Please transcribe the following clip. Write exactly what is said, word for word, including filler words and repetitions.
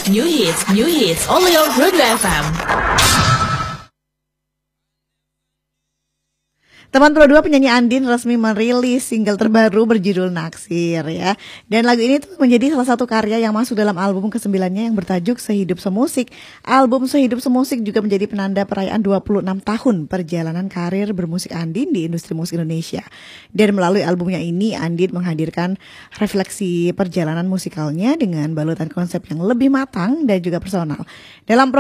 new hits, new hits, only on Radio F M. Teman Pro dua penyanyi Andin resmi merilis single terbaru berjudul Naksir ya. Dan lagu ini tuh menjadi salah satu karya yang masuk dalam album kesembilannya yang bertajuk Sehidup Semusik. Album Sehidup Semusik juga menjadi penanda perayaan dua puluh enam tahun perjalanan karir bermusik Andin di industri musik Indonesia. Dan melalui albumnya ini Andin menghadirkan refleksi perjalanan musikalnya dengan balutan konsep yang lebih matang dan juga personal. Dalam